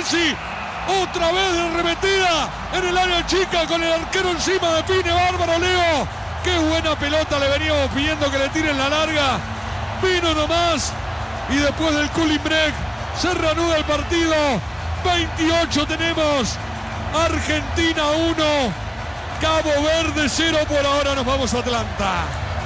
Messi. Otra vez de arremetida en el área chica con el arquero encima. Define bárbaro Leo. Qué buena pelota le veníamos pidiendo que le tiren la larga. Vino nomás. Y después del cooling break se reanuda el partido. 28 tenemos. Argentina 1. Cabo Verde 0. Por ahora nos vamos a Atlanta.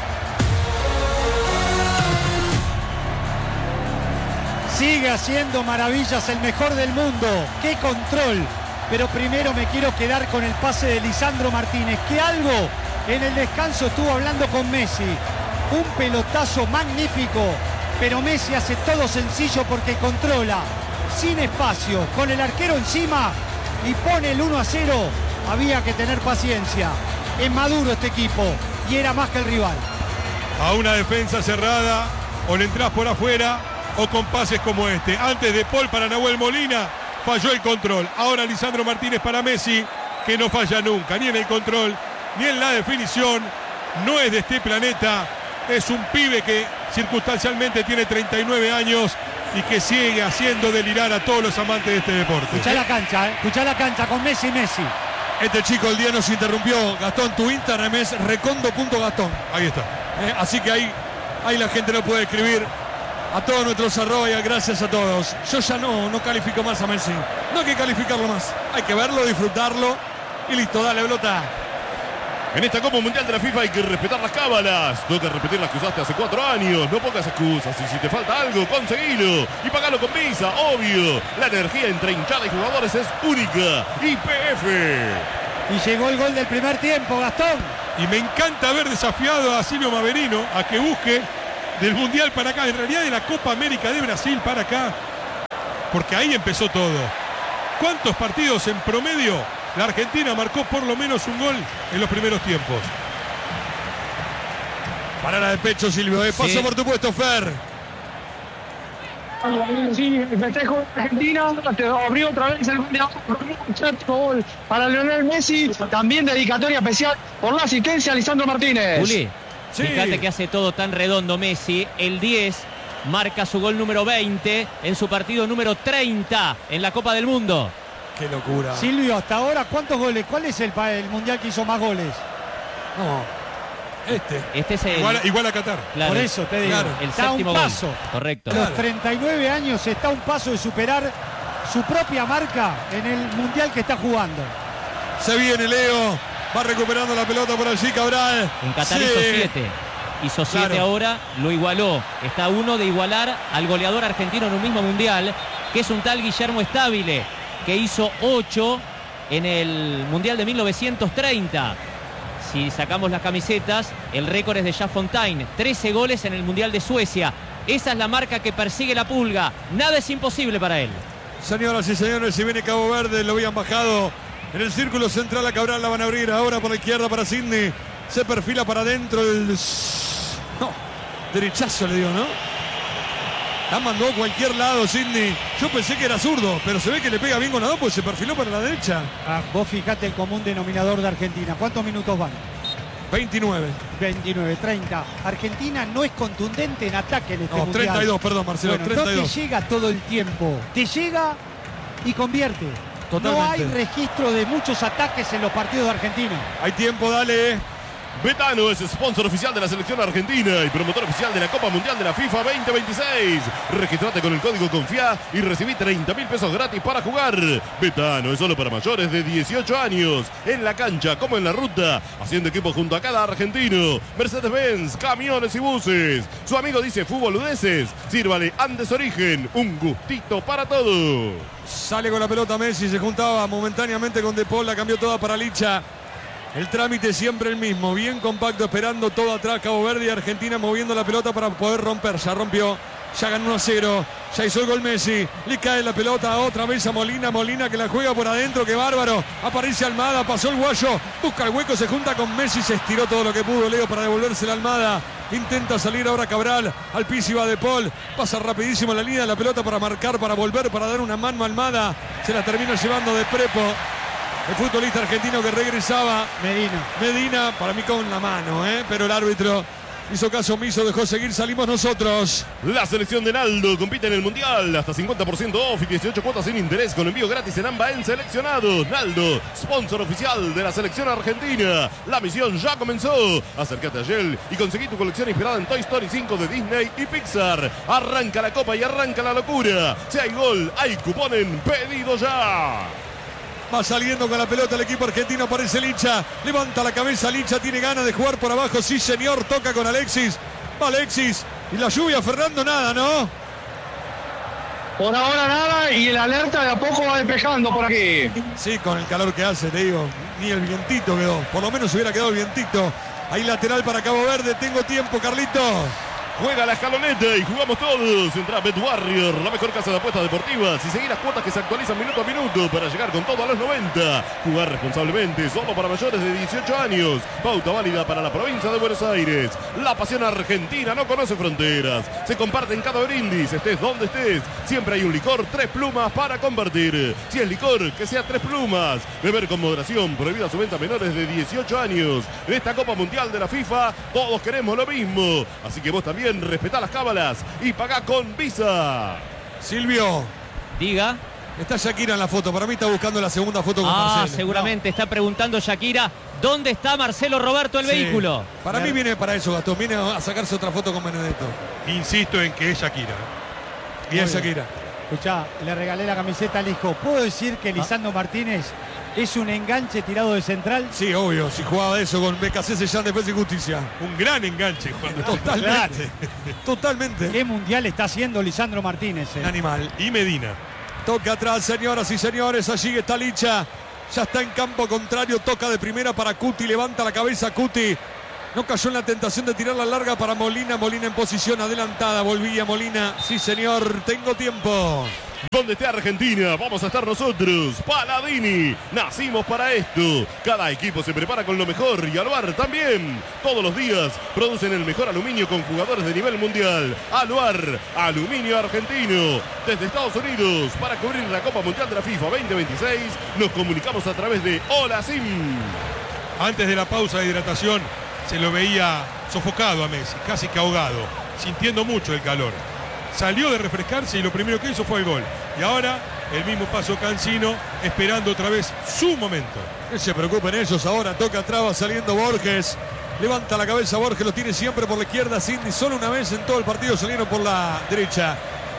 Sigue haciendo maravillas el mejor del mundo. ¡Qué control! Pero primero me quiero quedar con el pase de Lisandro Martínez, que algo en el descanso estuvo hablando con Messi. Un pelotazo magnífico, pero Messi hace todo sencillo porque controla, sin espacio, con el arquero encima y pone el 1-0. Había que tener paciencia. Es maduro este equipo y era más que el rival. A una defensa cerrada, o le entrás por afuera, o con pases como este. Antes de Paul para Nahuel Molina, falló el control. Ahora Lisandro Martínez para Messi, que no falla nunca, ni en el control, ni en la definición. No es de este planeta. Es un pibe que circunstancialmente tiene 39 años y que sigue haciendo delirar a todos los amantes de este deporte. Escuchá la cancha con Messi y Messi. Este chico el día nos interrumpió. Gastón, tu Instagram es recondo.gastón. Ahí está. Así que ahí la gente no puede escribir. A todos nuestros arroba y gracias a todos. Yo ya no califico más a Messi. No hay que calificarlo más. Hay que verlo, disfrutarlo y listo, dale, pelota. En esta Copa Mundial de la FIFA hay que respetar las cábalas. Toca repetir las que usaste hace 4 años. No pongas excusas. Y si te falta algo, conseguilo. Y pagalo con Visa, obvio. La energía entre hinchada y jugadores es única. YPF. Y llegó el gol del primer tiempo, Gastón. Y me encanta haber desafiado a Silvio Maverino a que busque del Mundial para acá, en realidad de la Copa América de Brasil para acá, porque ahí empezó todo. ¿Cuántos partidos en promedio la Argentina marcó por lo menos un gol en los primeros tiempos? Parada de pecho, Silvio, paso sí. Por tu puesto, Fer. Sí, festejo Argentina, abrió otra vez el gol para Lionel Messi, también dedicatoria especial por la asistencia a Lisandro Martínez. Juli. Sí. Fíjate que hace todo tan redondo Messi. El 10 marca su gol número 20 en su partido número 30 en la Copa del Mundo. Qué locura. Silvio, hasta ahora, ¿cuántos goles? ¿Cuál es el mundial que hizo más goles? No, este es el... igual a Qatar. Claro, por eso te digo. Claro, el está séptimo un paso. Gol. Correcto. A los 39 años está a un paso de superar su propia marca en el mundial que está jugando. Se viene Leo. Va recuperando la pelota por allí Cabral. En Qatar hizo 7. Hizo 7 claro. Ahora, lo igualó. Está a 1 de igualar al goleador argentino en un mismo mundial, que es un tal Guillermo Stabile, que hizo 8 en el mundial de 1930. Si sacamos las camisetas, el récord es de Jean Fontaine. 13 goles en el mundial de Suecia. Esa es la marca que persigue la Pulga. Nada es imposible para él. Señoras y señores, si viene Cabo Verde, lo habían bajado. En el círculo central a Cabral la van a abrir. Ahora por la izquierda para Sidney. Se perfila para adentro. Derechazo le dio, ¿no? La mandó a cualquier lado Sidney. Yo pensé que era zurdo, pero se ve que le pega bien con la 2 porque se perfiló para la derecha. Vos fijate el común denominador de Argentina. ¿Cuántos minutos van? 29. 29, 30. Argentina no es contundente en ataque en este mundial. 32, perdón, Marcelo. Bueno, 32. No te llega todo el tiempo. Te llega y convierte. Totalmente. No hay registro de muchos ataques en los partidos de Argentina. Hay tiempo, dale. Betano es sponsor oficial de la selección argentina y promotor oficial de la Copa Mundial de la FIFA 2026. Registrate con el código CONFIA y recibí 30.000 pesos gratis para jugar. Betano es solo para mayores de 18 años. En la cancha como en la ruta, haciendo equipo junto a cada argentino. Mercedes-Benz, camiones y buses. Su amigo dice Fútboludeces. Sírvale Andes Origen, un gustito para todos. Sale con la pelota Messi, se juntaba momentáneamente con De Paul, la cambió toda para Licha. El trámite siempre el mismo, bien compacto, esperando todo atrás. Cabo Verde y Argentina moviendo la pelota para poder romper. Ya rompió, ya ganó 1-0, ya hizo el gol Messi. Le cae la pelota otra vez a Molina. Molina que la juega por adentro, qué bárbaro. Aparece Almada, pasó el guayo, busca el hueco, se junta con Messi, se estiró todo lo que pudo Leo para devolverse la Almada. Intenta salir ahora Cabral, al piso iba De Paul, pasa rapidísimo la línea de la pelota para marcar, para volver, para dar una mano a Almada. Se la termina llevando de Prepo. El futbolista argentino que regresaba. Medina, para mí con la mano, pero el árbitro Hizo caso omiso, dejó seguir, salimos nosotros. La selección de Naldo compite en el Mundial. Hasta 50% off y 18 cuotas sin interés con envío gratis en AMBA en seleccionados. Naldo, sponsor oficial de la selección argentina. La misión ya comenzó. Acércate a Shell y conseguí tu colección inspirada en Toy Story 5 de Disney y Pixar. Arranca la copa y arranca la locura. Si hay gol, hay cupón en pedido ya. Va saliendo con la pelota el equipo argentino, aparece Licha, levanta la cabeza Licha, tiene ganas de jugar por abajo, sí señor, toca con Alexis, va Alexis, y la lluvia, Fernando, nada, ¿no? Por ahora nada y el alerta de a poco va despejando por aquí. Sí, con el calor que hace, te digo, ni el vientito quedó, por lo menos hubiera quedado el vientito. Ahí lateral para Cabo Verde, tengo tiempo, Carlito. Juega la escaloneta y jugamos todos. Entra Bet Warrior, la mejor casa de apuestas deportivas. Y seguir las cuotas que se actualizan minuto a minuto para llegar con todo a los 90. Jugar responsablemente, solo para mayores de 18 años. Pauta válida para la provincia de Buenos Aires. La pasión argentina no conoce fronteras. Se comparte en cada brindis, estés donde estés. Siempre hay un licor, 3 plumas para compartir. Si es licor, que sea 3 plumas. Beber con moderación, prohibida su venta a menores de 18 años. En esta Copa Mundial de la FIFA, todos queremos lo mismo. Así que vos también respetá las cábalas y pagá con Visa. Silvio. Diga. Está Shakira en la foto, para mí está buscando la segunda foto con Marcelo. Seguramente está preguntando Shakira, ¿dónde está Marcelo Roberto el vehículo? Para mí viene para eso, Gastón, viene a sacarse otra foto con Benedetto. Insisto en que es Shakira. Y es Shakira. Escuchá, le regalé la camiseta al hijo. ¿Puedo decir que Lisandro Martínez es un enganche tirado de central? Sí, obvio, si jugaba eso con BKC Sellán Defensa y Justicia. Un gran enganche, Juan. Totalmente. Totalmente. ¿Qué mundial está haciendo Lisandro Martínez? Un animal. Y Medina. Toca atrás, señoras y señores. Allí está Licha. Ya está en campo contrario. Toca de primera para Cuti. Levanta la cabeza Cuti. No cayó en la tentación de tirar la larga para Molina. Molina en posición adelantada. Volvía Molina. Sí, señor. Tengo tiempo. Donde esté Argentina, vamos a estar nosotros. Paladini, nacimos para esto. Cada equipo se prepara con lo mejor y Aluar también. Todos los días producen el mejor aluminio con jugadores de nivel mundial. Aluar, aluminio argentino. Desde Estados Unidos, para cubrir la Copa Mundial de la FIFA 2026, nos comunicamos a través de Hola Sim. Antes de la pausa de hidratación, se lo veía sofocado a Messi, casi que ahogado, sintiendo mucho el calor. Salió de refrescarse y lo primero que hizo fue el gol. Y ahora el mismo paso Cancino, esperando otra vez su momento. No se preocupen ellos, ahora toca traba saliendo Borges. Levanta la cabeza Borges, lo tiene siempre por la izquierda Cindy. Solo una vez en todo el partido salieron por la derecha.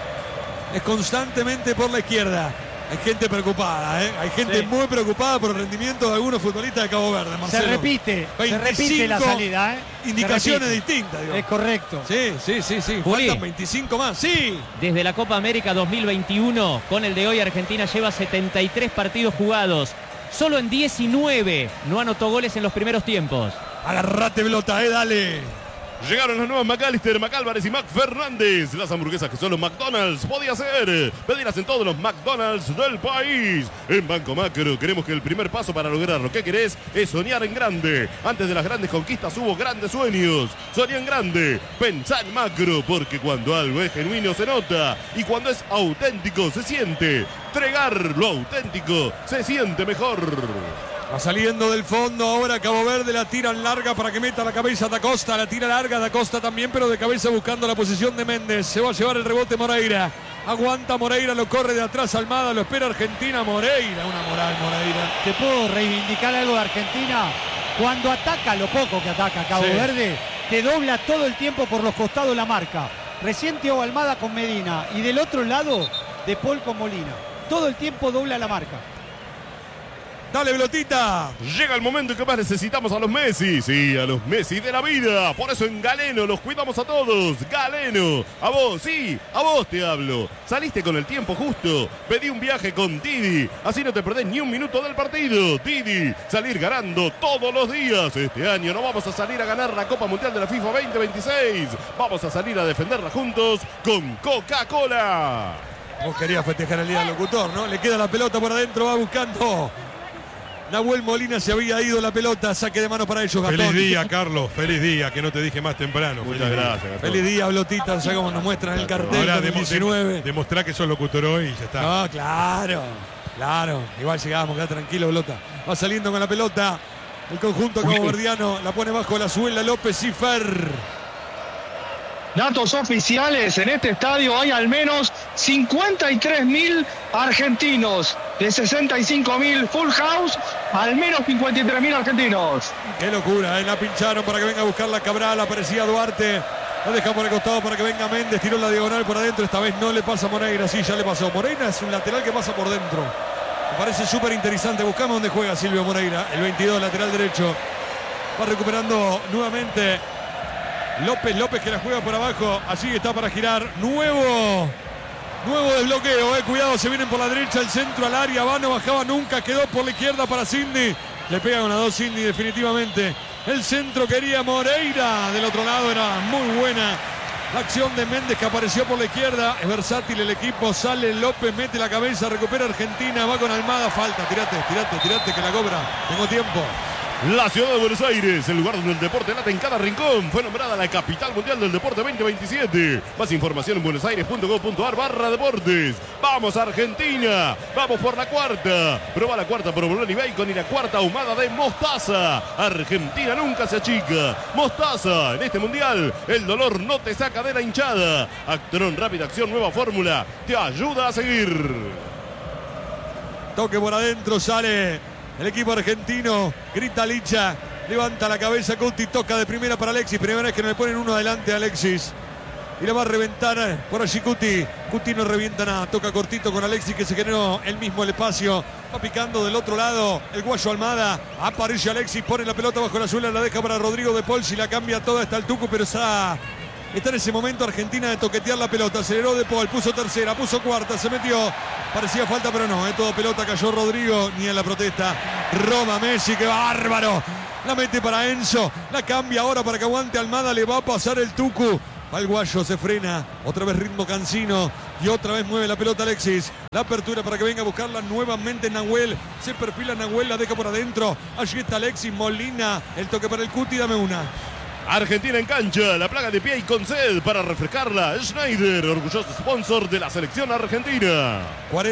Es constantemente por la izquierda. Hay gente preocupada, hay gente muy preocupada por el rendimiento de algunos futbolistas de Cabo Verde, Marcelo. Se repite la salida. Indicaciones distintas, digo. Es correcto. Sí. Juli. Faltan 25 más, sí. Desde la Copa América 2021, con el de hoy, Argentina lleva 73 partidos jugados. Solo en 19 no anotó goles en los primeros tiempos. Agarrate pelota, dale. Llegaron los nuevos McAllister, McAlvarez y McFernández. Las hamburguesas que solo McDonald's podía hacer. Pedirlas en todos los McDonald's del país. En Banco Macro queremos que el primer paso para lograr lo que querés es soñar en grande. Antes de las grandes conquistas hubo grandes sueños. Soñá en grande. Pensá en macro, porque cuando algo es genuino se nota. Y cuando es auténtico se siente. Entregar lo auténtico se siente mejor. Va saliendo del fondo ahora Cabo Verde, la tira larga para que meta la cabeza Da Costa, la tira larga Da Costa también, pero de cabeza buscando la posición de Méndez. Se va a llevar el rebote Moreira. Aguanta Moreira, lo corre de atrás Almada, lo espera Argentina. Moreira, una moral Moreira. ¿Te puedo reivindicar algo de Argentina? Cuando ataca, lo poco que ataca Cabo Verde, te dobla todo el tiempo por los costados la marca. Recién Thiago Almada con Medina y del otro lado De Paul con Molina. Todo el tiempo dobla la marca. Dale, pelotita. Llega el momento en que más necesitamos a los Messi. Sí, a los Messi de la vida. Por eso en Galeno los cuidamos a todos. Galeno. A vos, sí, a vos te hablo. Saliste con el tiempo justo. Pedí un viaje con Didi. Así no te perdés ni un minuto del partido. Didi, salir ganando todos los días. Este año no vamos a salir a ganar la Copa Mundial de la FIFA 2026. Vamos a salir a defenderla juntos con Coca-Cola. Vos querías festejar el día del locutor, ¿no? Le queda la pelota por adentro, va buscando. Nahuel Molina, se había ido la pelota, saque de mano para ellos, Gastón. Feliz día, Carlos, feliz día, que no te dije más temprano. Muchas gracias, Gastón. Feliz día, Blotita, ya como nos muestran en el cartel. Ahora 19. Demostrá que sos locutor hoy y ya está. No, claro. Igual llegamos, queda tranquilo, Blota. Va saliendo con la pelota. El conjunto caboverdiano la pone bajo la suela López y Fer. datos oficiales, en este estadio hay al menos 53.000 argentinos. De 65.000 full house, al menos 53.000 argentinos. Qué locura, la pincharon para que venga a buscarla Cabral, aparecía Duarte. La deja por el costado para que venga Méndez, tiró la diagonal por adentro, esta vez no le pasa a Moreira, sí, ya le pasó. Moreira es un lateral que pasa por dentro. Me parece súper interesante, buscamos dónde juega Silvio Moreira, el 22, lateral derecho. Va recuperando nuevamente López que la juega por abajo, allí está para girar. Nuevo desbloqueo, cuidado, se vienen por la derecha, el centro al área, va, no bajaba nunca, quedó por la izquierda para Cindy. Le pega con las dos Cindy definitivamente. El centro quería Moreira, del otro lado era muy buena la acción de Méndez que apareció por la izquierda. Es versátil el equipo, sale López, mete la cabeza, recupera Argentina, va con Almada, falta, tirate que la cobra, tengo tiempo. La ciudad de Buenos Aires, el lugar donde el deporte late en cada rincón, fue nombrada la capital mundial del deporte 2027. Más información en buenosaires.gov.ar/deportes. Vamos Argentina, vamos por la cuarta. Prueba la cuarta provolone y bacon y la cuarta ahumada de mostaza. Argentina nunca se achica. Mostaza, en este mundial, el dolor no te saca de la hinchada. Actron Rápida Acción, nueva fórmula, te ayuda a seguir. Toque por adentro, sale el equipo argentino, grita Licha, levanta la cabeza, Cuti toca de primera para Alexis, primera vez que no le ponen uno adelante a Alexis. Y le va a reventar por allí Cuti. Cuti no revienta nada, toca cortito con Alexis que se generó él mismo el espacio. Va picando del otro lado el guayo Almada. Aparece Alexis, pone la pelota bajo la suela, la deja para Rodrigo de Paul. Si la cambia toda está el Tucu, pero está en ese momento Argentina de toquetear la pelota. Aceleró de Paul, puso tercera, puso cuarta, se metió. Parecía falta, pero no, toda pelota, cayó Rodrigo, ni en la protesta. Roma Messi, qué bárbaro. La mete para Enzo, la cambia ahora para que aguante Almada, le va a pasar el Tucu. Va el guayo, se frena, otra vez ritmo Cancino y otra vez mueve la pelota Alexis. La apertura para que venga a buscarla nuevamente Nahuel. Se perfila Nahuel, la deja por adentro. Allí está Alexis, Molina, el toque para el Cuti, dame una. Argentina en cancha, la plaga de pie y con sed para refrescarla. Schneider, orgulloso sponsor de la selección argentina.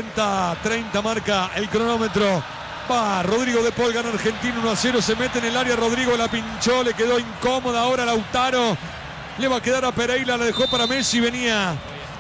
40-30 marca el cronómetro. Va Rodrigo de Paul, gana Argentina 1-0, se mete en el área Rodrigo, la pinchó, le quedó incómoda ahora Lautaro. Le va a quedar a Pereira, la dejó para Messi, venía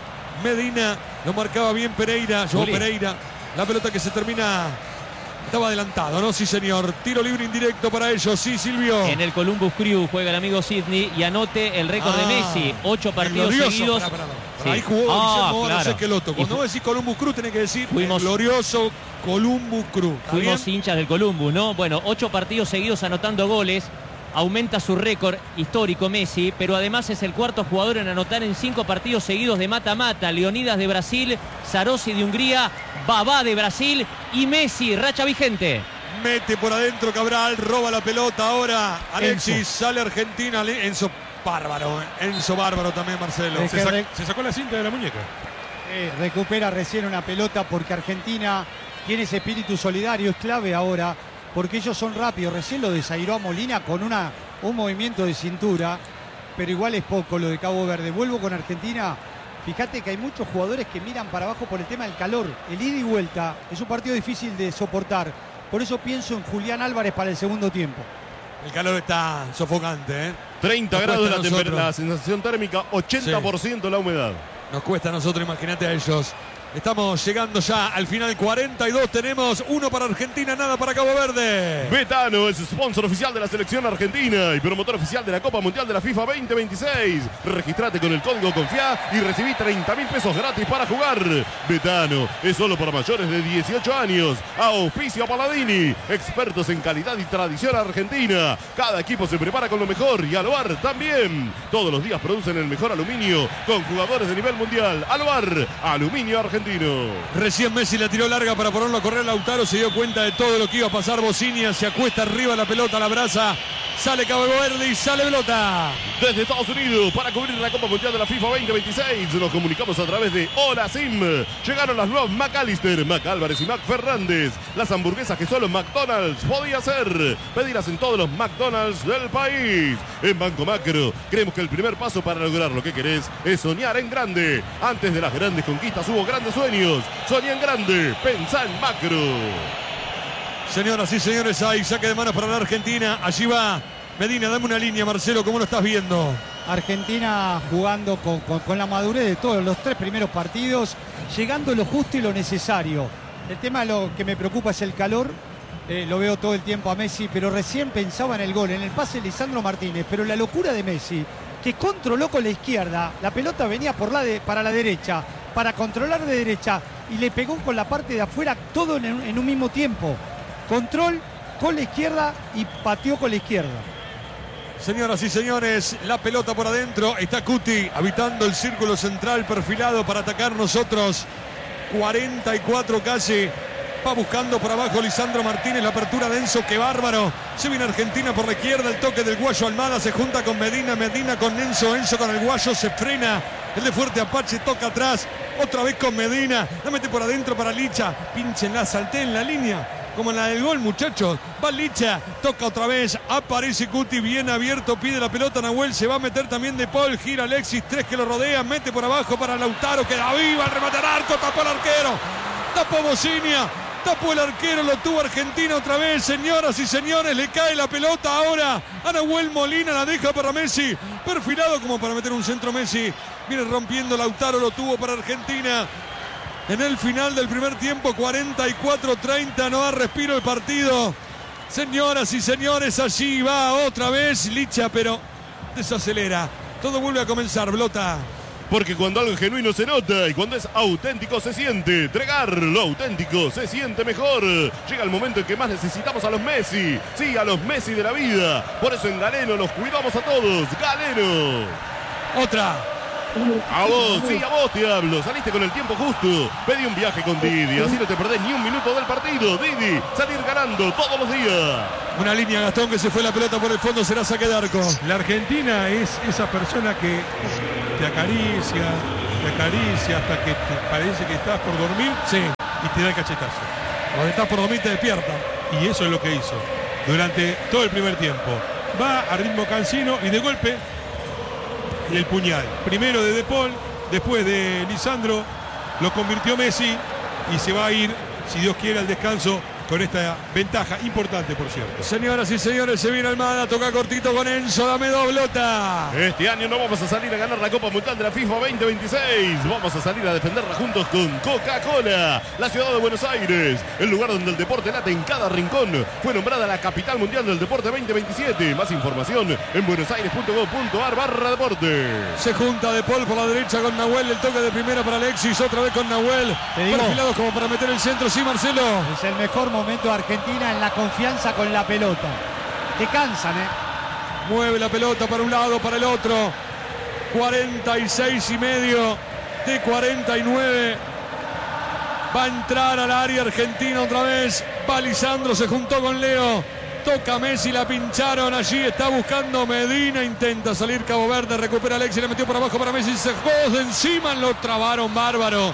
Medina, lo marcaba bien Pereira, llevó Pereira. La pelota que se termina. Estaba adelantado, ¿no? Sí, señor. Tiro libre indirecto para ellos. Sí, Silvio. En el Columbus Crew juega el amigo Sidney y anote el récord de Messi. 8 partidos seguidos. Sí. Ahí jugó Guillermo claro. Esqueloto. Cuando vos decís Columbus Crew, tenés que decir el glorioso Columbus Crew. Fuimos hinchas del Columbus, ¿no? Bueno, 8 partidos seguidos anotando goles. Aumenta su récord histórico Messi, pero además es el cuarto jugador en anotar en 5 partidos seguidos de mata-mata. Leonidas de Brasil, Sarossi de Hungría, Babá de Brasil y Messi, racha vigente. Mete por adentro Cabral, roba la pelota ahora Alexis, Enzo. Sale Argentina, Enzo bárbaro, Enzo bárbaro también Marcelo. Se sacó la cinta de la muñeca. Recupera recién una pelota porque Argentina tiene ese espíritu solidario, es clave ahora. Porque ellos son rápidos, recién lo desairó a Molina con un movimiento de cintura, pero igual es poco lo de Cabo Verde. Vuelvo con Argentina, fíjate que hay muchos jugadores que miran para abajo por el tema del calor. El ida y vuelta es un partido difícil de soportar, por eso pienso en Julián Álvarez para el segundo tiempo. El calor está sofocante, 30 grados la sensación térmica, 80% sí. La humedad. Nos cuesta a nosotros, imagínate a ellos. Estamos llegando ya al final 42, tenemos 1 para Argentina, nada para Cabo Verde. Betano es sponsor oficial de la selección argentina y promotor oficial de la Copa Mundial de la FIFA 2026. Registrate con el código CONFIA y recibí 30.000 pesos gratis para jugar. Betano es solo para mayores de 18 años. Auspicio Paladini, expertos en calidad y tradición argentina. Cada equipo se prepara con lo mejor y Aloar también. Todos los días producen el mejor aluminio con jugadores de nivel mundial. Aloar, aluminio argentino. Recién Messi la tiró larga para ponerlo a correr. Lautaro se dio cuenta de todo lo que iba a pasar. Bocinia se acuesta arriba la pelota, la abraza. Sale Cabo Verde y sale pelota. Desde Estados Unidos para cubrir la Copa Mundial de la FIFA 2026 nos comunicamos a través de Hola Sim. Llegaron las nuevas McAllister, McAlvarez y McFernández. Las hamburguesas que solo McDonald's podía hacer. Pedirlas en todos los McDonald's del país. En Banco Macro creemos que el primer paso para lograr lo que querés es soñar en grande. Antes de las grandes conquistas hubo grandes sueños. Soñá en grande, pensá en macro. Señoras y señores, hay saque de manos para la Argentina. Allí va Medina, dame una línea, Marcelo, ¿cómo lo estás viendo? Argentina jugando con la madurez de todos los 3 primeros partidos, llegando lo justo y lo necesario. El tema lo que me preocupa es el calor. Lo veo todo el tiempo a Messi, pero recién pensaba en el gol, en el pase de Lisandro Martínez. Pero la locura de Messi, que controló con la izquierda, la pelota venía para la derecha, para controlar de derecha, y le pegó con la parte de afuera todo en un mismo tiempo. Control con la izquierda y pateó con la izquierda. Señoras y señores, la pelota por adentro. Está Cuti habitando el círculo central, perfilado para atacar nosotros. 44 casi. Va buscando por abajo Lisandro Martínez, la apertura de Enzo, que bárbaro. Se viene Argentina por la izquierda, el toque del Guayo Almada, se junta con Medina, Medina con Enzo, Enzo con el Guayo, se frena. El de Fuerte Apache toca atrás, otra vez con Medina, la mete por adentro para Licha. Pínchenla, salté en la línea, como en la del gol, muchachos. Va Licha, toca otra vez, aparece Cuti, bien abierto, pide la pelota Nahuel, se va a meter también De Paul, gira Alexis, 3 que lo rodean, mete por abajo para Lautaro, queda viva, el remate al arco, tapó el arquero, tapó Bocinia. Tapó el arquero, lo tuvo Argentina otra vez, señoras y señores, le cae la pelota ahora a Nahuel Molina, la deja para Messi, perfilado como para meter un centro Messi, viene rompiendo Lautaro, lo tuvo para Argentina. En el final del primer tiempo, 44-30, no da respiro el partido. Señoras y señores, allí va otra vez Licha, pero desacelera, todo vuelve a comenzar, Blota. Porque cuando algo es genuino se nota y cuando es auténtico se siente. Tregar, lo auténtico se siente mejor. Llega el momento en que más necesitamos a los Messi. Sí, a los Messi de la vida. Por eso en Galeno los cuidamos a todos. Galeno. Otra. A vos, sí, a vos te hablo. Saliste con el tiempo justo. Pedí un viaje con Didi. Así no te perdés ni un minuto del partido. Didi, salir ganando todos los días. Una línea, Gastón, que se fue la pelota por el fondo, será saque de arco. La Argentina es esa persona que te acaricia hasta que te parece que estás por dormir, sí, y te da el cachetazo. Cuando estás por dormir te despierta. Y eso es lo que hizo durante todo el primer tiempo. Va a ritmo cansino y de golpe el puñal. Primero de Paul, después de Lisandro, lo convirtió Messi y se va a ir, si Dios quiere, al descanso con esta ventaja importante, por cierto. Señoras y señores, se viene Almada, toca cortito con Enzo, dame dos, Blota. Este año no vamos a salir a ganar la Copa Mundial de la FIFA 2026. Vamos a salir a defenderla juntos con Coca-Cola. La ciudad de Buenos Aires, el lugar donde el deporte late en cada rincón, fue nombrada la capital mundial del deporte 2027. Más información en buenosaires.gov.ar/deporte. Se junta De Paul por la derecha con Nahuel, el toque de primera para Alexis, otra vez con Nahuel. Perfilados como para meter el centro, sí, Marcelo. Es el mejor momento de Argentina en la confianza con la pelota. Te cansan, Mueve la pelota para un lado, para el otro. 46,5 de 49. Va a entrar al área argentina otra vez. Va Lisandro, se juntó con Leo. Toca Messi, la pincharon allí. Está buscando Medina. Intenta salir Cabo Verde. Recupera Alexis, le metió por abajo para Messi. Se jugó de encima. Lo trabaron bárbaro.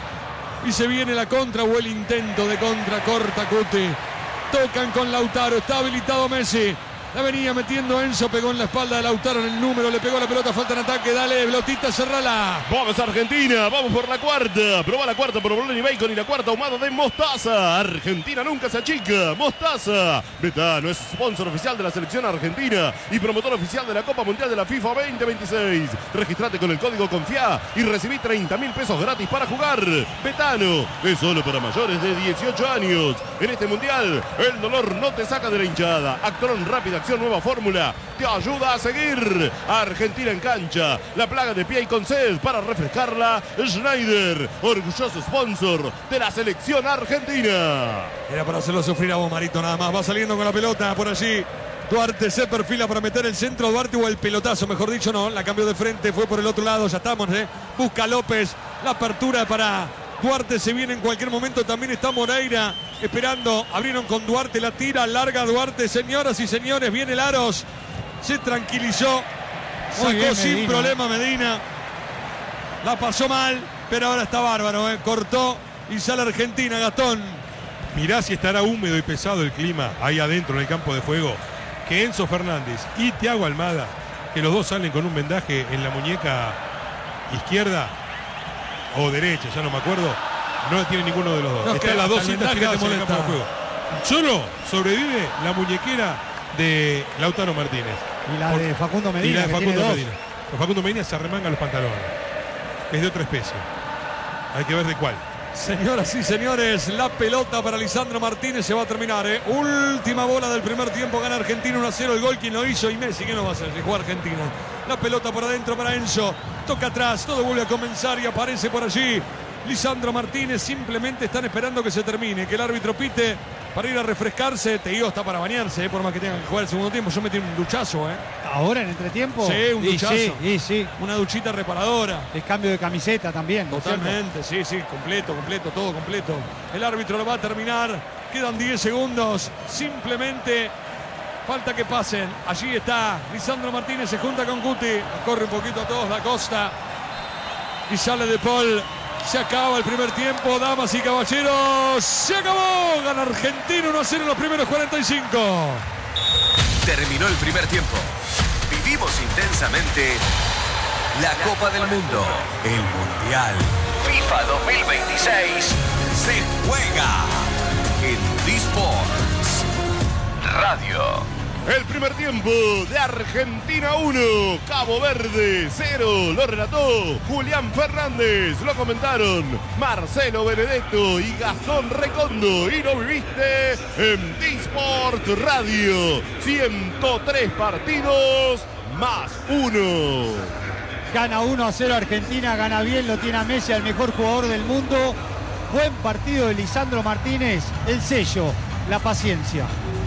Y se viene la contra o el intento de contra, corta Cuti. Tocan con Lautaro, está habilitado Messi. La venía metiendo Enzo, pegó en la espalda de Lautaro en el número, le pegó la pelota, falta en ataque, dale, Blotita, cerrala. Vamos Argentina, vamos por la cuarta. Probá la cuarta por Bolón y Bacon y la cuarta ahumada de mostaza. Argentina nunca se achica, mostaza. Betano es sponsor oficial de la selección argentina y promotor oficial de la Copa Mundial de la FIFA 2026. Registrate con el código CONFIA y recibí 30.000 pesos gratis para jugar. Betano es solo para mayores de 18 años. En este mundial, el dolor no te saca de la hinchada. Actron rápida acción, nueva fórmula, te ayuda a seguir. Argentina en cancha, la plaga de pie y con sed para refrescarla. Schneider, orgulloso sponsor de la selección argentina. Era para hacerlo sufrir a vos, Marito, nada más. Va saliendo con la pelota por allí. Duarte se perfila para meter el centro. Duarte o el pelotazo, mejor dicho, no. La cambió de frente, fue por el otro lado. Ya estamos, Busca López. La apertura para Duarte, se viene en cualquier momento. También está Moreira esperando. Abrieron con Duarte, la tira larga Duarte. Señoras y señores, viene Laros. Se tranquilizó. Sacó bien, sin Medina. Problema Medina. La pasó mal, pero ahora está bárbaro. Cortó y sale Argentina, Gastón. Mirá si estará húmedo y pesado el clima ahí adentro en el campo de juego. Que Enzo Fernández y Thiago Almada, que los dos salen con un vendaje en la muñeca izquierda o derecha, ya no me acuerdo, no tiene ninguno de los dos. No, están las dos cintas tiradas en el campo de juego. Solo sobrevive la muñequera de Lautaro Martínez. Y la de Facundo Medina. Y la de Facundo Medina. Pero Facundo Medina se arremanga los pantalones. Es de otra especie. Hay que ver de cuál. Señoras y señores, la pelota para Lisandro Martínez se va a terminar. Última bola del primer tiempo, gana Argentina 1-0. El gol quien lo hizo y Messi, ¿qué no va a hacer? Si juega Argentina. La pelota por adentro para Enzo. Toca atrás, todo vuelve a comenzar y aparece por allí Lisandro Martínez. Simplemente están esperando que se termine, que el árbitro pite para ir a refrescarse. Te digo, está para bañarse, por más que tengan que jugar el segundo tiempo. Yo metí un duchazo, ¿Ahora en entretiempo? Sí, un duchazo. Sí. Una duchita reparadora. El cambio de camiseta también. Totalmente, sí, completo, todo completo. El árbitro lo va a terminar. Quedan 10 segundos. Simplemente falta que pasen. Allí está Lisandro Martínez, se junta con Guti. Corre un poquito a todos la costa. Y sale De Paul. Se acaba el primer tiempo, damas y caballeros. Se acabó. Gana Argentina 1-0 en los primeros 45. Terminó el primer tiempo. Vivimos intensamente la Copa del Mundo. El Mundial FIFA 2026 se juega en D-Sports Radio. El primer tiempo de Argentina 1, Cabo Verde 0. Lo relató Julián Fernández. Lo comentaron Marcelo Benedetto y Gastón Recondo. Y lo viviste en D-Sport Radio. 103 partidos más 1. Gana 1-0 Argentina, gana bien, lo tiene a Messi, el mejor jugador del mundo. Buen partido de Lisandro Martínez. El sello, la paciencia.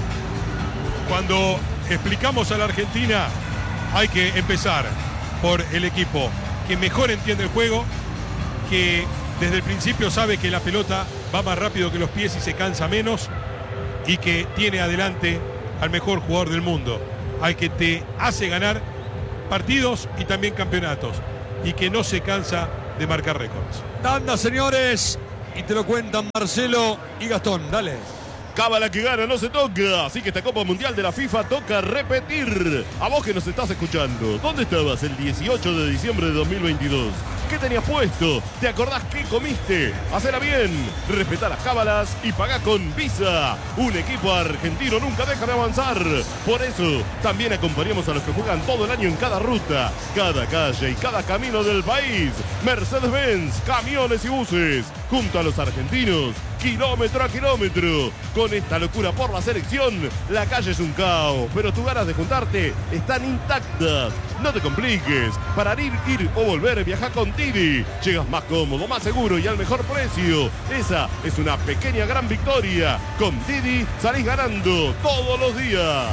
Cuando explicamos a la Argentina, hay que empezar por el equipo que mejor entiende el juego, que desde el principio sabe que la pelota va más rápido que los pies y se cansa menos, y que tiene adelante al mejor jugador del mundo, al que te hace ganar partidos y también campeonatos, y que no se cansa de marcar récords. Tanda, señores, y te lo cuentan Marcelo y Gastón. Dale. Cábala que gana, no se toca. Así que esta Copa Mundial de la FIFA toca repetir. A vos que nos estás escuchando, ¿dónde estabas el 18 de diciembre de 2022? ¿Qué tenías puesto? ¿Te acordás qué comiste? Hacela bien, respetá las cábalas y pagá con Visa. Un equipo argentino nunca deja de avanzar. Por eso, también acompañamos a los que juegan todo el año en cada ruta, cada calle y cada camino del país. Mercedes-Benz, camiones y buses, junto a los argentinos, kilómetro a kilómetro. Con esta locura por la selección, la calle es un caos, pero tus ganas de juntarte están intactas. No te compliques. Para ir o volver, viaja con Didi. Llegas más cómodo, más seguro y al mejor precio. Esa es una pequeña gran victoria. Con Didi salís ganando todos los días.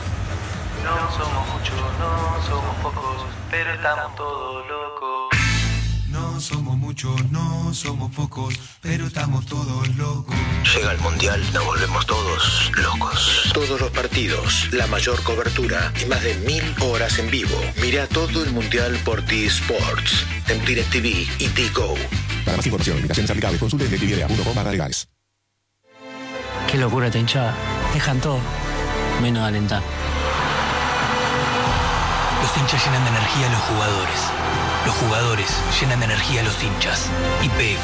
No somos muchos, no somos pocos, pero estamos todos locos. No somos muchos, no somos pocos, pero estamos todos locos. Llega el Mundial, nos volvemos todos locos. Todos los partidos, la mayor cobertura y más de 1000 horas en vivo. Mira todo el Mundial por T-Sports, en DirecTV y T-Go. Para más información, limitaciones aplicables, consulte DirecTV.com/legales. Qué locura esta hinchada. Dejan todo, menos alentar. Los hinchas llenan de energía a los jugadores. Los jugadores llenan de energía a los hinchas. YPF